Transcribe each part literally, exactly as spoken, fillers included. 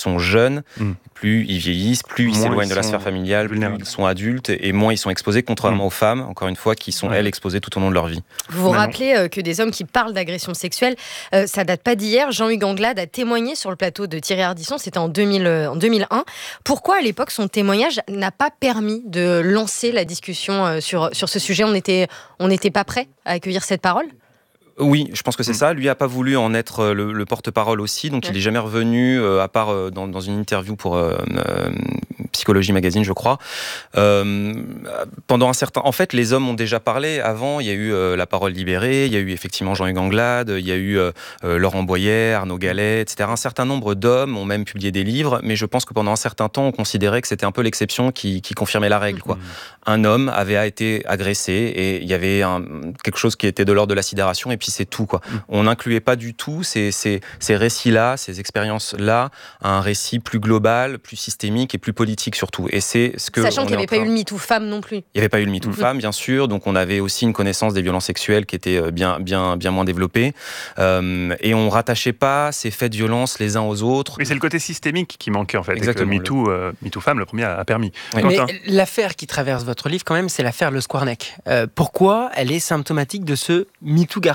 sont jeunes, mmh. plus ils vieillissent, plus ils moins s'éloignent ils de la sphère familiale, vulnérables. plus ils sont adultes et moins ils sont exposés, contrairement mmh. aux femmes, encore une fois, qui sont, ouais. elles, exposées tout au long de leur vie. Vous vous rappelez euh, que des hommes qui parlent d'agression sexuelle, euh, ça date pas d'hier. Jean-Hugues Anglade a témoigné sur le plateau de Thierry Ardisson, c'était en, deux mille, euh, en deux mille un. Pourquoi, à l'époque, son témoignage n'a pas permis de lancer la discussion euh, sur, sur ce sujet ? On n'était on n'était pas prêt à accueillir cette parole ? Oui, je pense que c'est mmh. ça. Lui n'a pas voulu en être le, le porte-parole aussi, donc ouais. il n'est jamais revenu, euh, à part euh, dans, dans une interview pour euh, euh, Psychologie Magazine, je crois. Euh, pendant un certain... En fait, les hommes ont déjà parlé avant. Il y a eu euh, La Parole Libérée, il y a eu effectivement Jean-Hugues Anglade, il y a eu euh, Laurent Boyer, Arnaud Gallet, et cetera. Un certain nombre d'hommes ont même publié des livres, mais je pense que pendant un certain temps, on considérait que c'était un peu l'exception qui, qui confirmait la règle, quoi. Mmh. Un homme avait été agressé et il y avait un, quelque chose qui était de l'ordre de la sidération et puis c'est tout, quoi. Mmh. On n'incluait pas du tout ces, ces, ces récits-là, ces expériences-là, à un récit plus global, plus systémique et plus politique surtout. Et c'est ce que Sachant qu'il n'y avait train... pas eu le MeToo femme non plus. Il n'y avait pas eu le MeToo mmh. femme, bien sûr. Donc on avait aussi une connaissance des violences sexuelles qui était bien, bien, bien moins développée. Euh, et on ne rattachait pas ces faits de violence les uns aux autres. Oui, c'est le côté systémique qui manquait en fait. Exactement. Et que MeToo, le... euh, MeToo femme, le premier, a permis. Oui. Mais l'affaire qui traverse votre livre, quand même, c'est l'affaire Le Squarneck. Euh, pourquoi elle est symptomatique de ce MeToo garçon ?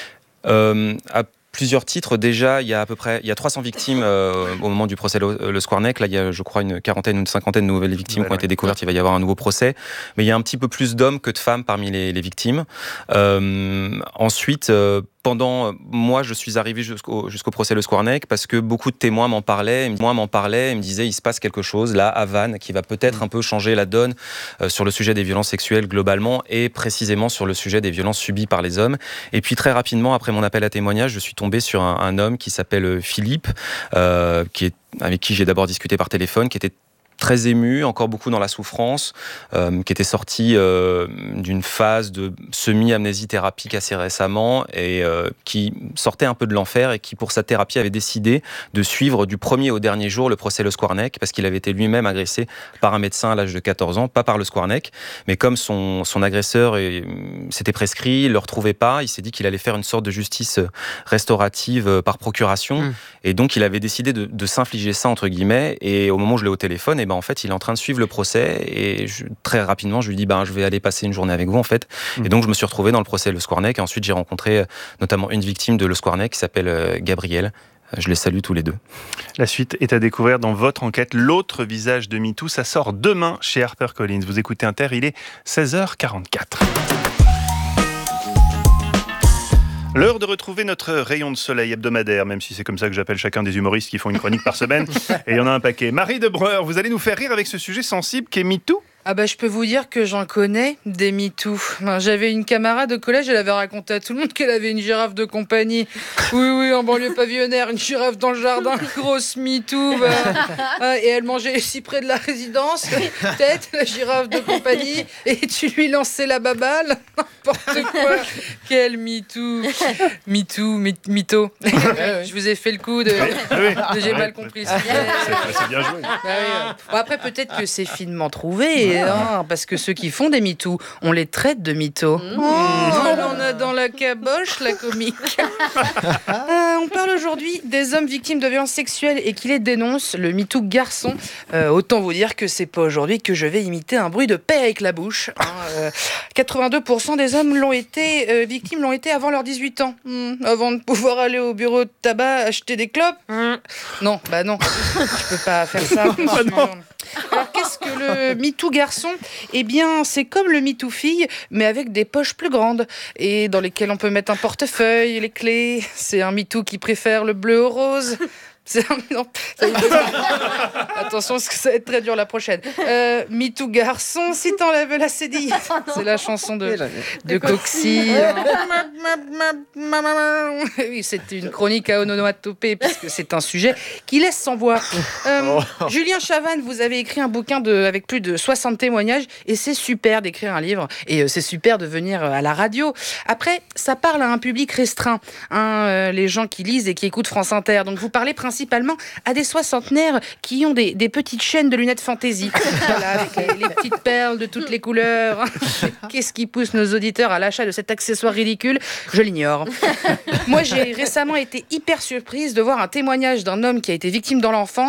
Euh, à plusieurs titres. Déjà, il y a à peu près il y a trois cents victimes euh, au moment du procès Le, le Squarneck. Là, il y a, je crois, une quarantaine ou une cinquantaine de nouvelles victimes ouais, qui ont ouais. été découvertes. Il va y avoir un nouveau procès. Mais il y a un petit peu plus d'hommes que de femmes parmi les, les victimes. Euh, ensuite... Euh, Pendant, moi, je suis arrivé jusqu'au, jusqu'au procès Le Squarneck parce que beaucoup de témoins m'en parlaient, moi m'en parlaient et me disaient il se passe quelque chose là à Vannes qui va peut-être un peu changer la donne euh, sur le sujet des violences sexuelles globalement et précisément sur le sujet des violences subies par les hommes. Et puis très rapidement, après mon appel à témoignage, je suis tombé sur un, un homme qui s'appelle Philippe, euh, qui est, avec qui j'ai d'abord discuté par téléphone, qui était très ému, encore beaucoup dans la souffrance, euh, qui était sorti euh, d'une phase de semi-amnésie thérapeutique assez récemment et euh, qui sortait un peu de l'enfer et qui, pour sa thérapie, avait décidé de suivre du premier au dernier jour le procès Le Squarneck parce qu'il avait été lui-même agressé par un médecin à l'âge de quatorze ans, pas par Le Squarneck, mais comme son, son agresseur et, s'était prescrit, il ne le retrouvait pas, il s'est dit qu'il allait faire une sorte de justice restaurative par procuration mmh. et donc il avait décidé de, de s'infliger ça, entre guillemets, et au moment où je l'ai au téléphone, et ben, en fait, il est en train de suivre le procès et je, très rapidement, je lui dis ben, je vais aller passer une journée avec vous, en fait. Mmh. Et donc, je me suis retrouvé dans le procès Le Squarneck et ensuite, j'ai rencontré notamment une victime de Le Squarneck qui s'appelle euh, Gabrielle. Je les salue tous les deux. La suite est à découvrir dans votre enquête. L'autre visage de MeToo, ça sort demain chez HarperCollins. Vous écoutez Inter, il est seize heures quarante-quatre. L'heure de retrouver notre rayon de soleil hebdomadaire, même si c'est comme ça que j'appelle chacun des humoristes qui font une chronique par semaine. Et il y en a un paquet. Marie de Breur, vous allez nous faire rire avec ce sujet sensible qu'est MeToo ? Ah bah je peux vous dire que j'en connais des MeToo. J'avais une camarade de collège, elle avait raconté à tout le monde qu'elle avait une girafe de compagnie. Oui, oui, en banlieue pavillonnaire, une girafe dans le jardin, grosse MeToo. Bah. Et elle mangeait les cyprès de la résidence, peut-être la girafe de compagnie, et tu lui lançais la baballe. N'importe quoi. Quel MeToo. MeToo, mytho. Je vous ai fait le coup de... Oui. J'ai ouais, mal compris. C'est, c'est, c'est bien joué. Bah oui. Bon, après, peut-être que c'est finement trouvé. Hein, parce que ceux qui font des MeToo, on les traite de mythos. Mmh. Oh, on a dans la caboche la comique. euh, on parle aujourd'hui des hommes victimes de violences sexuelles et qui les dénoncent, le MeToo garçon. Euh, autant vous dire que c'est pas aujourd'hui que je vais imiter un bruit de paix avec la bouche. Hein, euh, quatre-vingt-deux pour cent des hommes l'ont été, euh, victimes l'ont été avant leurs dix-huit ans. Mmh, avant de pouvoir aller au bureau de tabac acheter des clopes. Mmh. Non, bah non, je peux pas faire ça. Bah non. Alors, qu'est-ce que le MeToo garçon ? Eh bien, c'est comme le MeToo fille, mais avec des poches plus grandes et dans lesquelles on peut mettre un portefeuille, les clés. C'est un MeToo qui préfère le bleu au rose. C'est un... non, ça y est. Attention, parce que ça va être très dur la prochaine. Euh, MeToo garçon, si t'enlèves la cédille. C'est la chanson de, de Coxy. Oui, c'est une chronique à onomatopée, puisque c'est un sujet qui laisse sans voix. Euh, Julien Chavannes, vous avez écrit un bouquin de, avec plus de soixante témoignages, et c'est super d'écrire un livre, et c'est super de venir à la radio. Après, ça parle à un public restreint, hein, euh, les gens qui lisent et qui écoutent France Inter. Donc vous parlez principalement principalement à des soixantenaires qui ont des, des petites chaînes de lunettes fantaisie. Voilà, avec les, les petites perles de toutes les couleurs. Qu'est-ce qui pousse nos auditeurs à l'achat de cet accessoire ridicule ? Je l'ignore. Moi, j'ai récemment été hyper surprise de voir un témoignage d'un homme qui a été victime dans l'enfance.